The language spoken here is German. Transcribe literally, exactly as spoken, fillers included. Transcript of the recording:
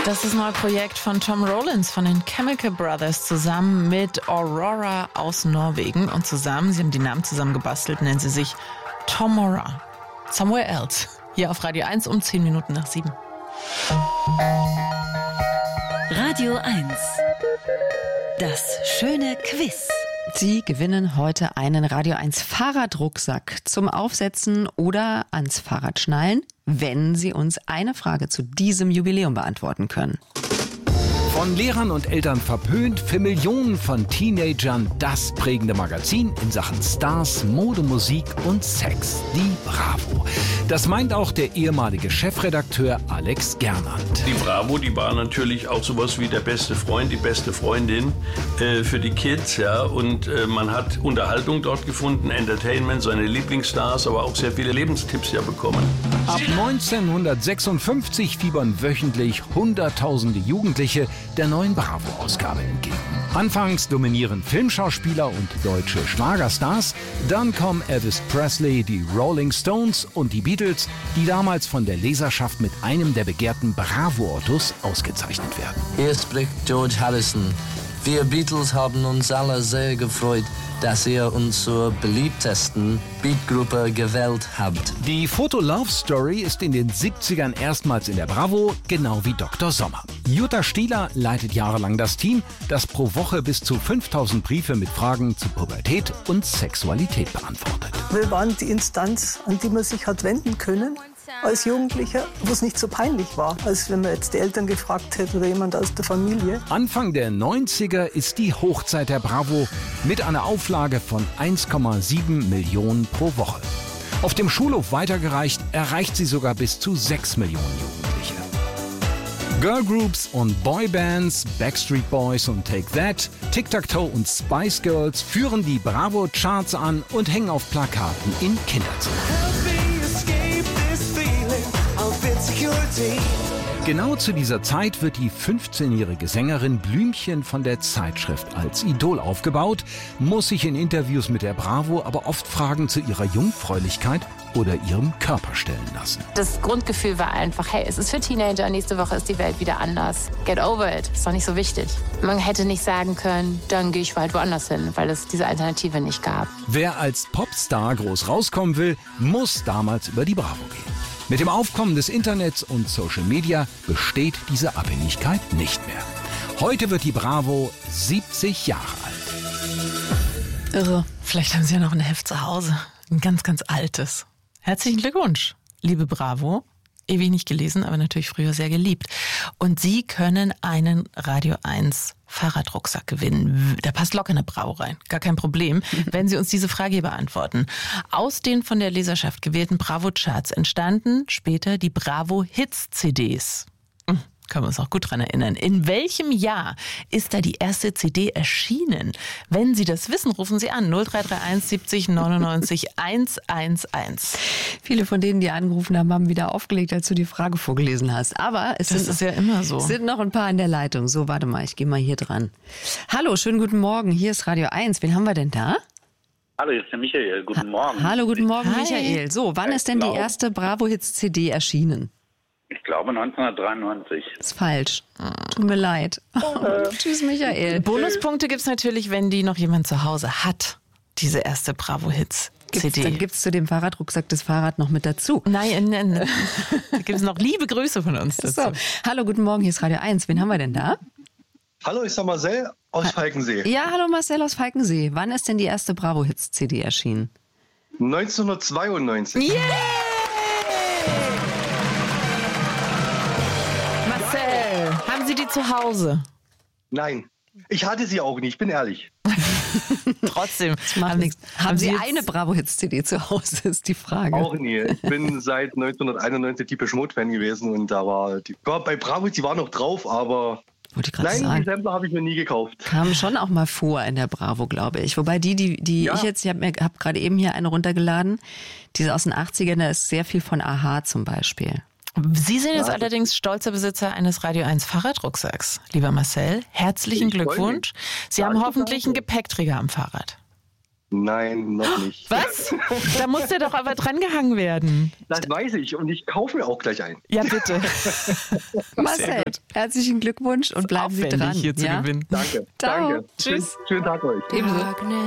Das ist ein neues Projekt von Tom Rollins von den Chemical Brothers zusammen mit Aurora aus Norwegen. Und zusammen, sie haben die Namen zusammen gebastelt, nennen sie sich Tomorrow. Somewhere Else. Hier auf Radio eins um zehn Minuten nach sieben. Radio eins. Das schöne Quiz. Sie gewinnen heute einen Radio eins Fahrradrucksack zum Aufsetzen oder ans Fahrrad schnallen, wenn Sie uns eine Frage zu diesem Jubiläum beantworten können. Von Lehrern und Eltern verpönt, für Millionen von Teenagern das prägende Magazin in Sachen Stars, Mode, Musik und Sex, die Bravo. Das meint auch der ehemalige Chefredakteur Alex Gernand. Die Bravo, die war natürlich auch sowas wie der beste Freund, die beste Freundin äh, für die Kids, ja. Und äh, man hat Unterhaltung dort gefunden, Entertainment, seine Lieblingsstars, aber auch sehr viele Lebenstipps ja bekommen. Ab neunzehnhundertsechsundfünfzig fiebern wöchentlich Hunderttausende Jugendliche der neuen Bravo-Ausgabe entgegen. Anfangs dominieren Filmschauspieler und deutsche Schlagerstars, dann kommen Elvis Presley, die Rolling Stones und die Beatles, die damals von der Leserschaft mit einem der begehrten Bravo-Autos ausgezeichnet werden. Hier spricht George Harrison. Wir Beatles haben uns alle sehr gefreut, dass ihr uns zur beliebtesten Beatgruppe gewählt habt. Die Foto-Love-Story ist in den siebzigern erstmals in der Bravo, genau wie Doktor Sommer. Jutta Stieler leitet jahrelang das Team, das pro Woche bis zu fünftausend Briefe mit Fragen zu Pubertät und Sexualität beantwortet. Wir waren die Instanz, an die man sich hat wenden können als Jugendlicher, wo es nicht so peinlich war, als wenn man jetzt die Eltern gefragt hätte oder jemand aus der Familie. Anfang der neunziger ist die Hochzeit der Bravo mit einer Auflage von eins Komma sieben Millionen pro Woche. Auf dem Schulhof weitergereicht erreicht sie sogar bis zu sechs Millionen Jugendliche. Girlgroups und Boybands, Backstreet Boys und Take That, Tic-Tac-Toe und Spice Girls führen die Bravo-Charts an und hängen auf Plakaten in Kinderzimmern. Genau zu dieser Zeit wird die fünfzehnjährige Sängerin Blümchen von der Zeitschrift als Idol aufgebaut, muss sich in Interviews mit der Bravo aber oft Fragen zu ihrer Jungfräulichkeit oder ihrem Körper stellen lassen. Das Grundgefühl war einfach, hey, es ist für Teenager, nächste Woche ist die Welt wieder anders. Get over it, ist doch nicht so wichtig. Man hätte nicht sagen können, dann gehe ich halt woanders hin, weil es diese Alternative nicht gab. Wer als Popstar groß rauskommen will, muss damals über die Bravo gehen. Mit dem Aufkommen des Internets und Social Media besteht diese Abhängigkeit nicht mehr. Heute wird die Bravo siebzig Jahre alt. Irre. Vielleicht haben Sie ja noch ein Heft zu Hause. Ein ganz, ganz altes. Herzlichen Glückwunsch, liebe Bravo. Ewig nicht gelesen, aber natürlich früher sehr geliebt. Und Sie können einen Radio eins Fahrradrucksack gewinnen. Da passt locker eine Bravo rein. Gar kein Problem, wenn Sie uns diese Frage hier beantworten. Aus den von der Leserschaft gewählten Bravo-Charts entstanden später die Bravo-Hits-C Ds. Können wir uns auch gut dran erinnern. In welchem Jahr ist da die erste C D erschienen? Wenn Sie das wissen, rufen Sie an null drei drei eins siebzig neunundneunzig hunderteins. Viele von denen, die angerufen haben, haben wieder aufgelegt, als du die Frage vorgelesen hast. Aber es das sind, ist ja immer so. Es sind noch ein paar in der Leitung. So, warte mal, ich gehe mal hier dran. Hallo, schönen guten Morgen. Hier ist Radio eins. Wen haben wir denn da? Hallo, hier ist der Michael. Guten Ha- Morgen. Hallo, guten Morgen, Hi. Michael. So, wann Ich ist denn die glaub- erste Bravo-Hits-C D erschienen? Ich glaube neunzehnhundertdreiundneunzig. Ist falsch. Tut mir leid. Tschüss, Michael. Bonuspunkte gibt's natürlich, wenn die noch jemand zu Hause hat, diese erste Bravo-Hits-C Gibt's, D. dann gibt's zu dem Fahrradrucksack das Fahrrad noch mit dazu. Nein, nein, nein. Da gibt es noch liebe Grüße von uns dazu. So, hallo, guten Morgen, hier ist Radio eins. Wen haben wir denn da? Hallo, ich bin Marcel aus Falkensee. Ja, hallo Marcel aus Falkensee. Wann ist denn die erste Bravo-Hits-C D erschienen? neunzehnhundertzweiundneunzig. Yeah! Marcel, haben Sie die zu Hause? Nein, ich hatte sie auch nicht, ich bin ehrlich. Trotzdem. Das macht Haben- nichts. Haben Sie jetzt- eine Bravo-Hits-C D zu Hause, ist die Frage. Auch nie. Ich bin seit neunzehnhunderteinundneunzig Depeche Mode-Fan gewesen und da war die, bei Bravo, die war noch drauf, aber Wollte ich gerade nein, die sagen. Sampler habe ich mir nie gekauft. Kam schon auch mal vor in der Bravo, glaube ich. Wobei die, die, die Ja. ich jetzt, ich habe hab gerade eben hier eine runtergeladen, diese aus den achtzigern, da ist sehr viel von Aha zum Beispiel. Sie sind jetzt allerdings stolzer Besitzer eines Radio eins Fahrradrucksacks, lieber Marcel. Herzlichen Ich freu Glückwunsch. Sie Danke, haben hoffentlich danke. einen Gepäckträger am Fahrrad. Nein, noch nicht. Was? Da muss der doch aber drangehangen werden. Das weiß ich und ich kaufe mir auch gleich ein. Ja, bitte. Marcel, herzlichen Glückwunsch und bleiben Sie dran. Hier zu ja? gewinnen. Danke. Ciao. Danke. Tschüss. Schönen, schönen Tag euch. Ebenso.